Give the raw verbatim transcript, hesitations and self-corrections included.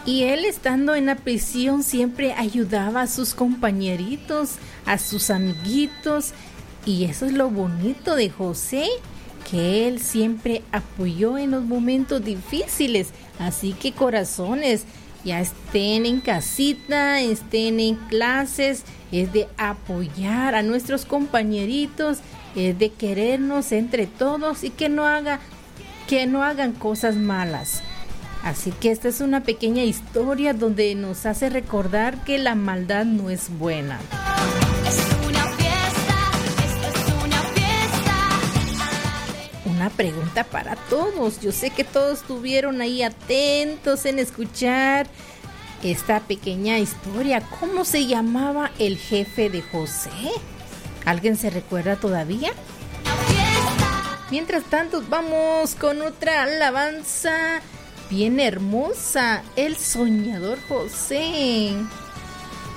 Y él, estando en la prisión, siempre ayudaba a sus compañeritos, a sus amiguitos. Y eso es lo bonito de José, que él siempre apoyó en los momentos difíciles. Así que, corazones, ya estén en casita, estén en clases, es de apoyar a nuestros compañeritos, es de querernos entre todos y que no haga, que no hagan cosas malas. Así que esta es una pequeña historia donde nos hace recordar que la maldad no es buena. Una pregunta para todos. Yo sé que todos estuvieron ahí atentos en escuchar esta pequeña historia. ¿Cómo se llamaba el jefe de José? ¿Alguien se recuerda todavía? Mientras tanto, vamos con otra alabanza bien hermosa. El soñador José.